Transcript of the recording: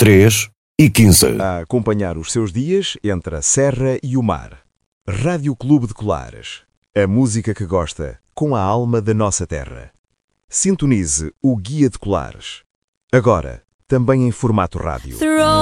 3h15. A acompanhar os seus dias entre a serra e o mar. Rádio Clube de Colares. A música que gosta, com a alma da nossa terra. Sintonize o Guia de Colares. Agora, também em formato rádio.